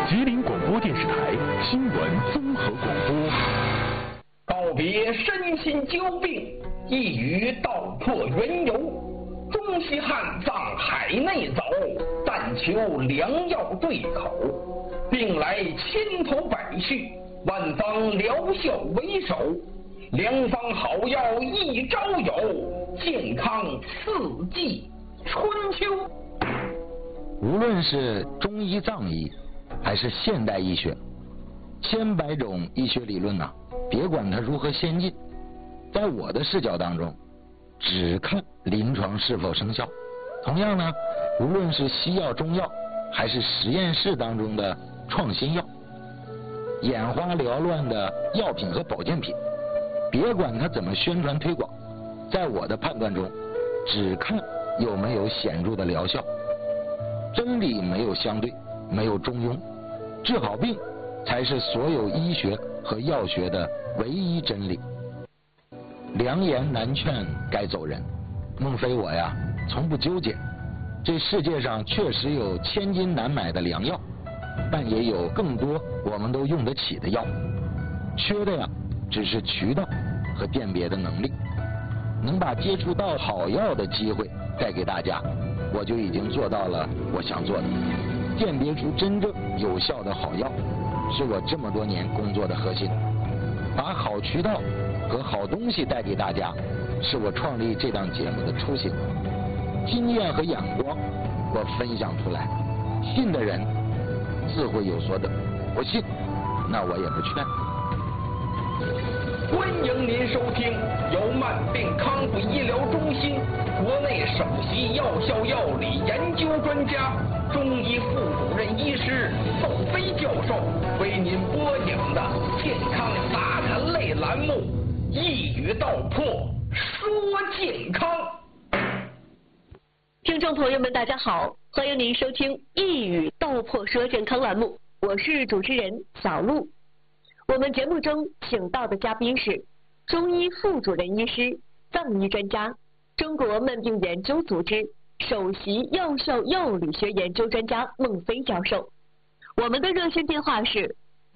吉林广播电视台新闻综合广播。 告别身心交病，一语道破缘由。中西汉藏海内走，但求良药对口。病来千头百绪，万方疗效为首。良方好药一朝有，健康四季春秋。 无论是中医藏医还是现代医学，千百种医学理论呐，别管它如何先进，在我的视角当中，只看临床是否生效。同样呢，无论是西药、中药，还是实验室当中的创新药，眼花缭乱的药品和保健品，别管它怎么宣传推广，在我的判断中，只看有没有显著的疗效。真理没有相对，没有中庸，治好病才是所有医学和药学的唯一真理。良言难劝该走人，孟非我呀从不纠结。这世界上确实有千金难买的良药，但也有更多我们都用得起的药，缺的呀只是渠道和辨别的能力。能把接触到好药的机会带给大家，我就已经做到了我想做的。辨别出真正有效的好药，是我这么多年工作的核心。把好渠道和好东西带给大家，是我创立这档节目的初心。经验和眼光我分享出来，信的人自会有所得，不信那我也不劝。 欢迎您收听由慢病康复医疗中心国内首席药效药理研究专家、中医副主任医师窦飞教授为您播讲的健康杂谈类栏目《一语道破说健康》。 听众朋友们，大家好，欢迎您收听《一语道破说健康》栏目，我是主持人小璐。我们节目中请到的嘉宾是中医副主任医师、藏医专家、中国慢病研究组织首席药效药理学研究专家孟非教授。我们的热线电话是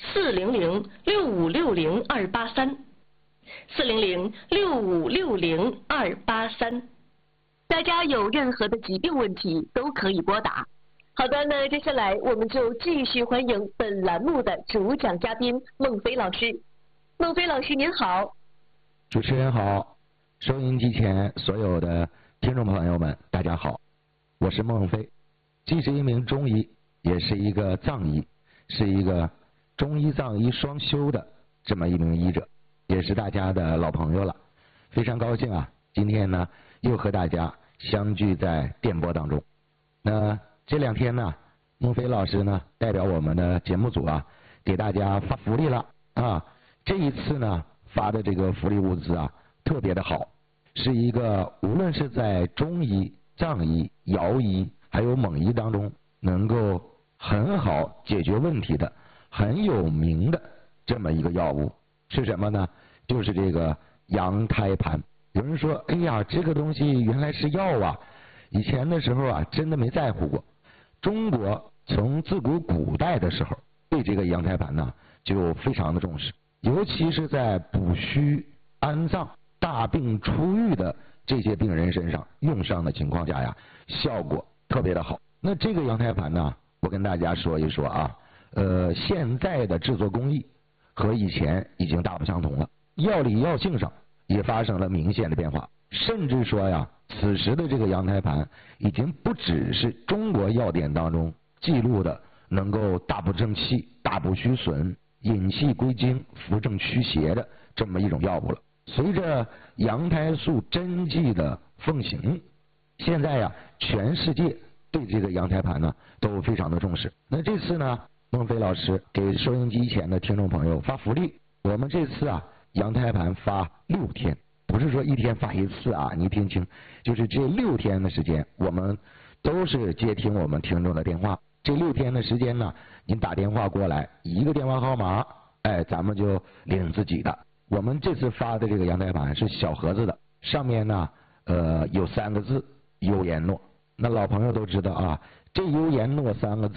400-6560-283，400-6560-283。大家有任何的疾病问题都可以拨打。好的，那接下来我们就继续欢迎本栏目的主讲嘉宾孟非老师。孟非老师您好。 主持人好，收音机前所有的听众朋友们大家好，我是孟非，既是一名中医，也是一个藏医，是一个中医藏医双修的这么一名医者，也是大家的老朋友了。非常高兴啊，今天呢又和大家相聚在电波当中。那这两天呢，孟非老师呢代表我们的节目组啊，给大家发福利了啊。这一次呢发的这个福利物资啊特别的好，是一个无论是在中医、藏医、瑶医还有蒙医当中能够很好解决问题的很有名的这么一个药物。是什么呢？就是这个羊胎盘。有人说，哎呀，这个东西原来是药啊，以前的时候啊真的没在乎过。中国从自古古代的时候对这个羊胎盘呢就非常的重视，尤其是在补虚安脏、大病初愈的这些病人身上用上的情况下呀，效果特别的好。那这个羊胎盘呢，我跟大家说一说啊，现在的制作工艺和以前已经大不相同了，药理药性上也发生了明显的变化，甚至说呀，此时的这个羊胎盘已经不只是中国药典当中记录的能够大补正气、大补虚损、引气归经、扶正驱邪的这么一种药物了。随着羊胎素针剂的奉行，现在呀，全世界对这个羊胎盘呢都非常的重视。那这次呢，孟非老师给收音机前的听众朋友发福利，我们这次啊羊胎盘发6天，不是说一天发一次啊，你听清，就是这6天的时间，我们都是接听我们听众的电话。这6天的时间呢，您打电话过来，一个电话号码，哎，咱们就领自己的。我们这次发的这个羊胎盘是小盒子的，上面呢，有3个字优颜诺。那老朋友都知道啊，这优颜诺3个字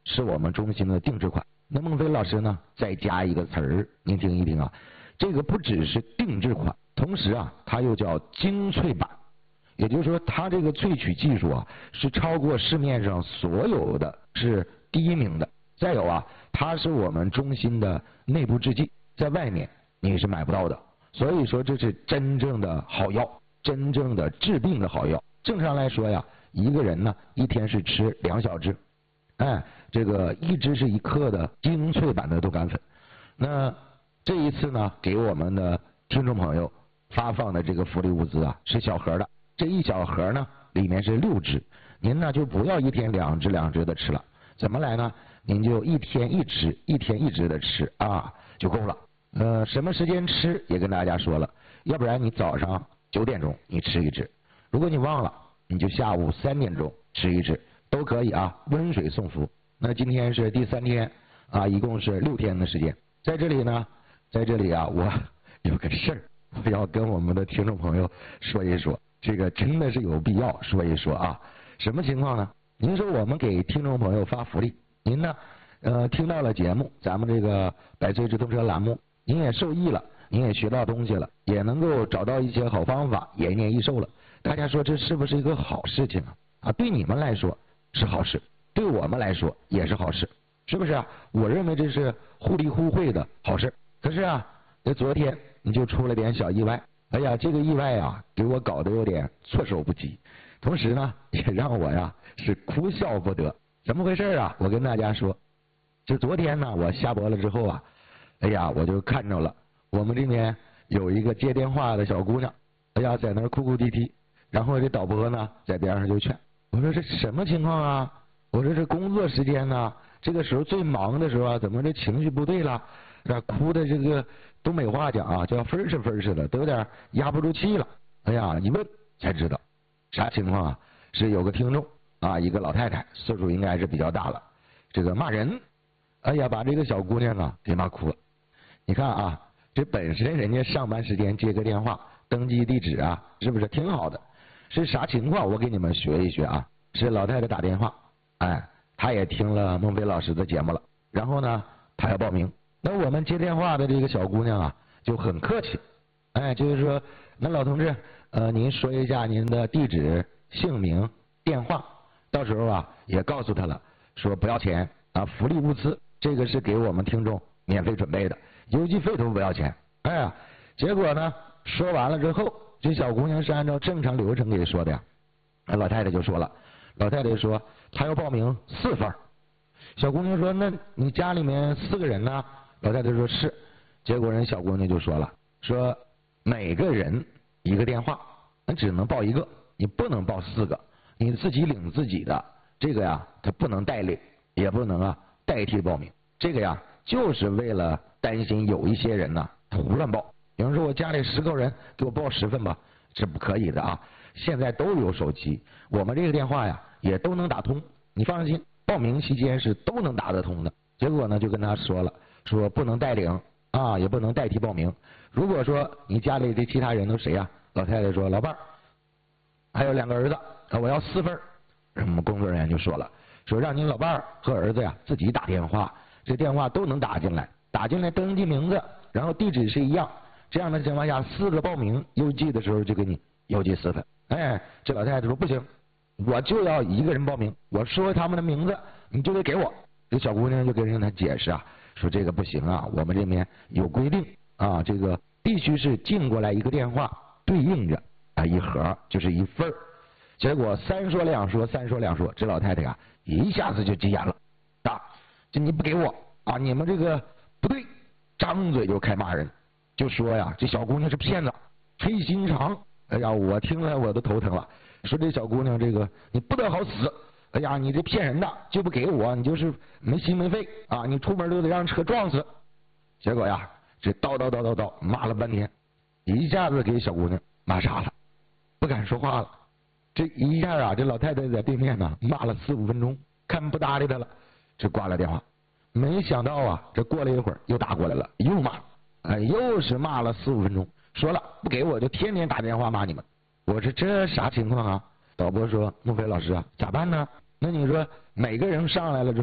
是我们中心的定制款。那孟非老师呢，再加一个词儿，您听一听啊，这个不只是定制款，同时啊，它又叫精粹版，也就是说，它这个萃取技术啊，是超过市面上所有的，是第一名的。再有啊，它是我们中心的内部制剂，在外面你是买不到的。所以说，这是真正的好药，真正的治病的好药。正常来说呀，一个人呢，一天是吃2小支，这个1支是1克的精粹版的豆干粉。那这一次呢，给我们的听众朋友发放的这个福利物资啊，是小盒的。这一小盒呢，里面是6支，您呢就不要一天2支2支的吃了。怎么来呢？您就一天1支，一天1支的吃啊，就够了。什么时间吃也跟大家说了，要不然你早上9点钟你吃1支，如果你忘了，你就下午3点钟吃1支，都可以啊，温水送服。那今天是第3天啊，一共是6天的时间。在这里呢，我有个事儿，我要跟我们的听众朋友说一说，这个真的是有必要说一说啊。什么情况呢？您说我们给听众朋友发福利，您呢听到了节目，咱们这个百岁直通车栏目，您也受益了，您也学到东西了，也能够找到一些好方法，延年益寿了。大家说这是不是一个好事情啊？对你们来说是好事，对我们来说也是好事，是不是啊？我认为这是互利互惠的好事。可是啊，这昨天你就出了点小意外，哎呀，这个意外啊，给我搞得有点措手不及，同时呢，也让我呀是哭笑不得。怎么回事啊？我跟大家说，就昨天呢，我下播了之后啊，哎呀，我就看着了我们这边有一个接电话的小姑娘，哎呀，在那儿哭哭啼啼，然后这导播呢在边上就劝我说：“这什么情况啊？我说这工作时间呢，这个时候最忙的时候啊，怎么这情绪不对了？这哭的这个东北话讲啊，叫分是分似的，都有点压不住气了。哎呀，一问才知道啥情况啊？是有个听众啊，一个老太太，岁数应该是比较大了，这个骂人，哎呀，把这个小姑娘啊给骂哭了。你看啊，这本身人家上班时间接个电话，登记地址啊，是不是挺好的？是啥情况？我给你们学一学啊。是老太太打电话，她也听了孟非老师的节目了，然后呢，她要报名。那我们接电话的这个小姑娘啊，就很客气，就是说，那老同志，您说一下您的地址、姓名、电话，到时候啊也告诉她了，说不要钱啊，福利物资，这个是给我们听众免费准备的，邮寄费都不要钱。结果呢，说完了之后，这小姑娘是按照正常流程给说的呀。老太太就说了，老太太说她要报名4份。小姑娘说，那你家里面4个人呢？老太太说是。结果人小姑娘就说了，说每个人一个电话，你只能报1个，你不能报4个，你自己领自己的。这个呀，她不能代领，也不能啊代替报名。这个呀，就是为了担心有一些人呢胡乱报。比方说我家里10口人，给我报10份吧，是不可以的啊。现在都有手机，我们这个电话呀也都能打通，你放心，报名期间是都能打得通的。结果呢，就跟他说了，说不能代领啊，也不能代替报名。如果说你家里的其他人都谁呀？老太太说老伴儿，还有2个儿子，我要4份。我们工作人员就说了，说让您老伴儿和儿子呀自己打电话，这电话都能打进来，打进来登记名字，然后地址是一样。这样的情况下，4个报名邮寄的时候就给你邮寄4份。这老太太说不行，我就要1个人报名，我说他们的名字你就得给我。这小姑娘就跟他解释啊，说这个不行啊，我们这边有规定啊，这个必须是进过来1个电话对应着1盒就是1份。结果3说2说3说2说，这老太太啊一下子就急眼了啊，这你不给我啊，你们这个不对，张嘴就开骂人，就说呀这小姑娘是骗子，黑心肠。哎呀，我听了我都头疼了，说这小姑娘这个你不得好死，哎呀，你这骗人的，就不给我，你就是没心没肺啊，你出门都得让车撞死。结果呀，这叨骂了半天，一下子给小姑娘骂傻了，不敢说话了。这一下啊，这老太太在对面呢骂了4、5分钟，看不搭理她了，就挂了电话。没想到啊，这过了一会儿又打过来了，又骂，又是骂了4、5分钟。说了不给我就天天打电话骂你们。我说这啥情况啊？导播说孟非老师啊，咋办呢？那你说每个人上来了之后，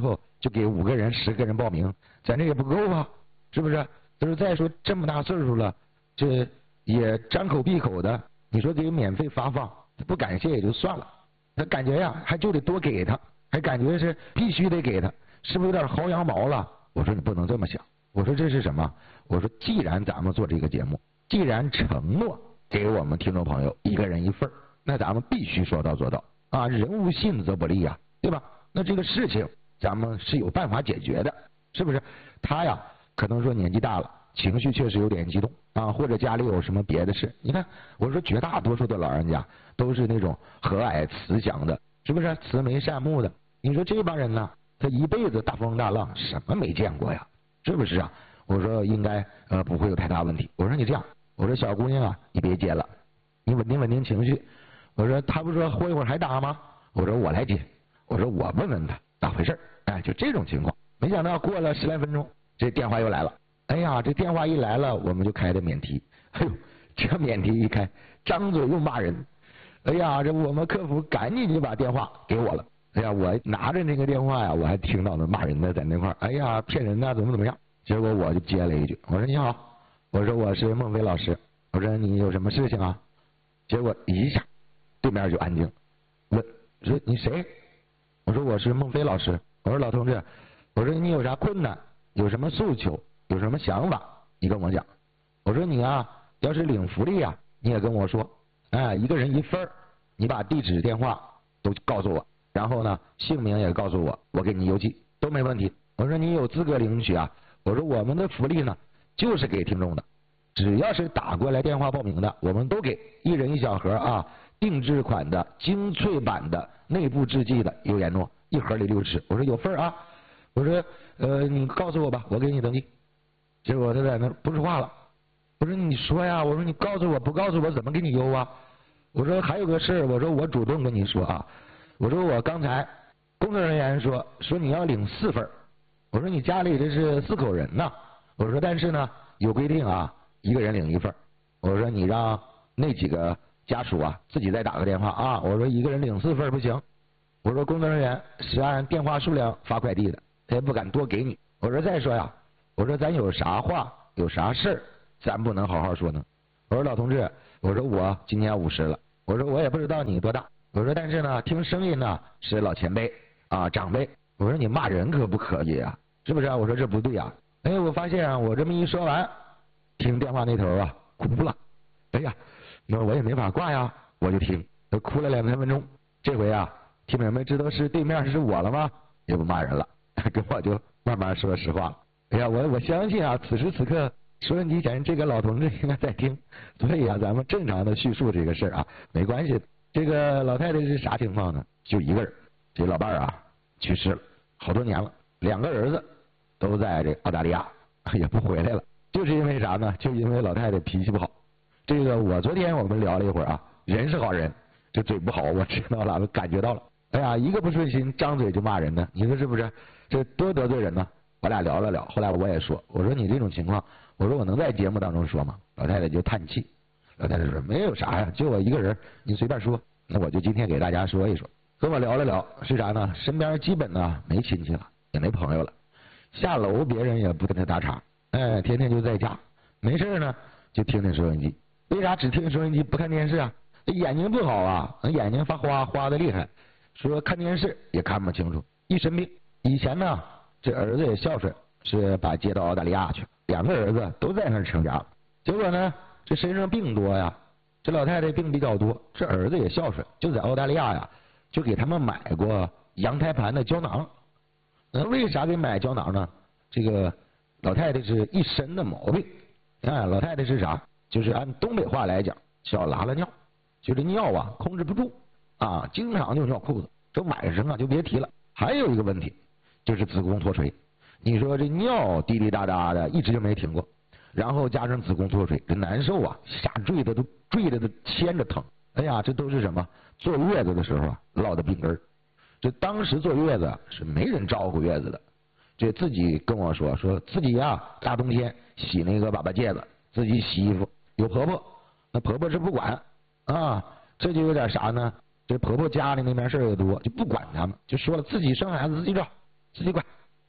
就给5个人、10个人报名，咱这也不够啊，是不是？就是再说这么大岁数了，这也张口闭口的，你说给免费发放，他不感谢也就算了，他感觉呀还就得多给他，还感觉是必须得给他，是不是有点薅羊毛了？我说你不能这么想，我说这是什么？我说既然咱们做这个节目，既然承诺给我们听众朋友1个人1份，那咱们必须说到做到啊！人无信则不立呀，对吧？那这个事情咱们是有办法解决的，是不是？他呀可能说年纪大了，情绪确实有点激动啊，或者家里有什么别的事。你看我说绝大多数的老人家都是那种和蔼慈祥的，是不是？慈眉善目的。你说这帮人呢，他一辈子大风大浪什么没见过呀，是不是啊？我说应该不会有太大问题。我说你这样，我说小姑娘啊，你别接了，你稳定情绪。我说他不说过一会儿还打吗？我说我来接，我说我问问他咋回事。哎，就这种情况。没想到过了10来分钟，这电话又来了。哎呀，这电话一来了，我们就开的免提。哎呦，这免提一开，张嘴又骂人。哎呀，这我们客服赶紧就把电话给我了。哎呀，我拿着那个电话呀，我还听到那骂人的在那块儿，哎呀，骗人的怎么样？结果我就接了一句，我说你好，我说我是孟非老师，我说你有什么事情啊？结果一下对面就安静，问说你谁？我说我是孟非老师，我说老同志，我说你有啥困难，有什么诉求，有什么想法，你跟我讲。我说你啊，要是领福利啊，你也跟我说，哎，1个人1份，你把地址电话都告诉我，然后呢姓名也告诉我，我给你邮寄都没问题。我说你有资格领取啊，我说我们的福利呢就是给听众的，只要是打过来电话报名的，我们都给1人1小盒啊，定制款的精粹版的内部制剂的优颜诺，1盒里60。我说有份啊，我说你告诉我吧，我给你登记。结果他在那不说话了。我说你说呀，我说你告诉我，不告诉我怎么给你邮啊？我说还有个事，我说我主动跟你说啊，我说我刚才工作人员说你要领4份，我说你家里这是4口人呐，我说但是呢有规定啊，1个人领1份，我说你让那几个家属啊自己再打个电话啊，我说1个人领4份不行，我说工作人员是按电话数量发快递的，他也不敢多给你。我说再说呀，我说咱有啥话有啥事儿，咱不能好好说呢。我说老同志，我说我今年50了，我说我也不知道你多大，我说但是呢听声音呢是老前辈啊长辈，我说你骂人可不可以啊，是不是啊？我说这不对啊。哎，我发现啊，我这么一说完，听电话那头啊哭了。哎呀，那我也没法挂呀，我就听，都哭了2、3分钟。这回啊，听明白知道是对面是我了吗？也不骂人了，跟我就慢慢说实话了。哎呀，我相信啊，此时此刻收音机前这个老同志应该在听，所以啊，咱们正常的叙述这个事儿啊，没关系。这个老太太是啥情况呢？就1个人，这老伴儿啊去世了，好多年了，2个儿子都在这澳大利亚，也不回来了，就是因为啥呢？就因为老太太脾气不好。这个我昨天我们聊了一会儿啊，人是好人，这嘴不好，我知道了，我感觉到了。哎呀，一个不顺心，张嘴就骂人呢，你说是不是？这多得罪人呢。我俩聊了聊，后来我也说，我说你这种情况，我说我能在节目当中说吗？老太太就叹气，老太太说没有啥呀，就我1个人，你随便说。那我就今天给大家说一说，和我聊了聊，是啥呢？身边基本呢没亲戚了，也没朋友了，下楼别人也不跟他搭茬，哎，天天就在家，没事呢就听听收音机。为啥只听收音机不看电视啊？眼睛不好啊，眼睛发花，花的厉害，说看电视也看不清楚，一身病。以前呢这儿子也孝顺，是把接到澳大利亚去，2个儿子都在那儿成家了。结果呢这身上病多呀，这老太太病比较多，这儿子也孝顺，就在澳大利亚呀就给他们买过羊胎盘的胶囊。那为啥给买胶囊呢？这个老太太是一身的毛病。哎，老太太是啥？就是按东北话来讲叫拉拉尿，就这尿啊控制不住啊，经常就尿裤子，这晚上啊就别提了。还有一个问题就是子宫脱垂，你说这尿滴滴答答的一直就没停过，然后加上子宫脱垂，这难受啊，下坠的都牵着疼。哎呀，这都是什么？坐月子的时候啊落的病根儿。这当时坐月子是没人照顾月子的，这自己跟我说自己呀大冬天洗那个粑粑戒子，自己洗衣服，有婆婆，那婆婆是不管啊，这就有点啥呢？这婆婆家里那边事儿也多，就不管他们，就说了自己生孩子自己找，自己管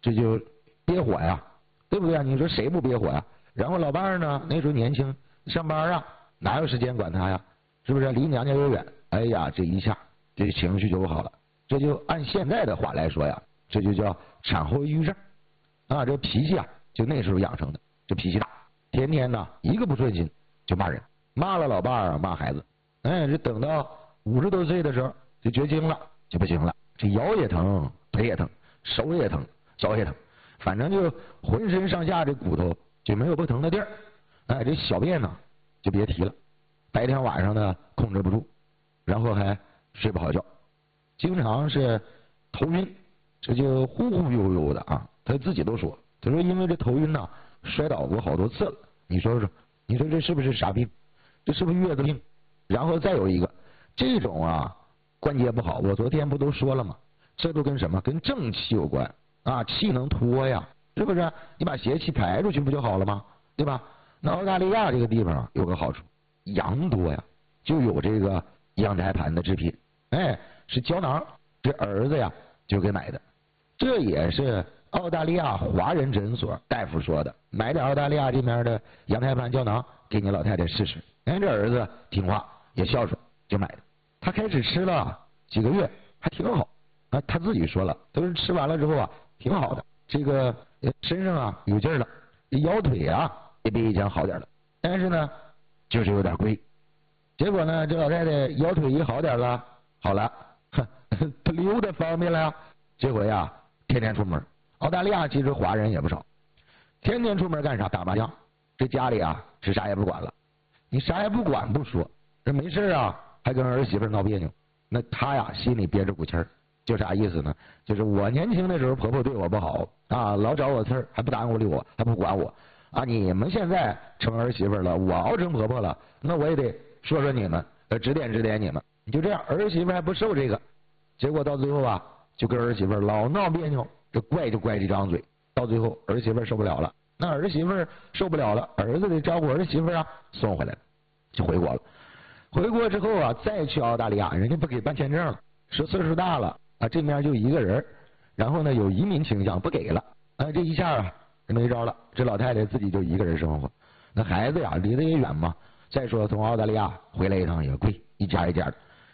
这就憋火呀，对不对啊？你说谁不憋火呀？然后老伴儿呢，那时候年轻，上班啊，哪有时间管他呀？是不是？离娘家又远，哎呀，这一下这情绪就不好了。这就按现在的话来说呀，这就叫产后抑郁症啊。这脾气啊，就那时候养成的，这脾气大，天天呢一个不顺心就骂人，骂了老伴儿，骂孩子。哎，这等到50多岁的时候就绝经了，就不行了，这腰也疼，腿也疼，手也疼，脚也疼，反正就浑身上下这骨头就没有不疼的地儿。哎，这小便呢就别提了，白天晚上呢控制不住，然后还睡不好觉，经常是头晕，这就忽忽悠悠的啊。他自己都说，他说因为这头晕呢，摔倒过好多次了。你说说，你说这是不是啥病？这是不是月子病？然后再有一个，这种啊关节不好，我昨天不都说了吗？这都跟什么？跟正气有关啊，气能拖呀，是不是？你把邪气排出去不就好了吗？对吧？那澳大利亚这个地方啊有个好处，羊多呀，就有这个羊胎盘的制品，哎，是胶囊，这儿子呀就给买的，这也是澳大利亚华人诊所大夫说的，买点澳大利亚这边的羊胎盘胶囊给你老太太试试。哎，这儿子听话也孝顺，就买的。他开始吃了几个月还挺好啊，他自己说了，都是吃完了之后啊挺好的，这个身上啊有劲儿了，腰腿啊也比以前好点了，但是呢就是有点贵。结果呢，这老太太腰腿一好点了，好了，他溜达方便了呀。这回啊天天出门，澳大利亚其实华人也不少，天天出门干啥？打麻将。这家里啊是啥也不管了，你啥也不管不说，这没事啊还跟儿媳妇闹别扭，那他呀心里憋着股气儿，就啥意思呢？就是我年轻的时候婆婆对我不好啊，老找我刺儿，还不搭理我，还不管我啊。你们现在成儿媳妇了，我熬成婆婆了，那我也得说说你们，指点指点你们。你就这样，儿媳妇还不受这个，结果到最后啊就跟儿媳妇老闹别扭，这怪就怪这张嘴，到最后儿媳妇受不了了，那儿媳妇受不了了，儿子得照顾儿媳妇啊，送回来了，就回国了。回国之后啊，再去澳大利亚，人家不给办签证了，说岁数大了啊，这边就一个人，然后呢有移民倾向，不给了啊，这一下啊没招了，这老太太自己就一个人生活，那孩子呀离得也远嘛，再说从澳大利亚回来一趟也贵，一家一家的，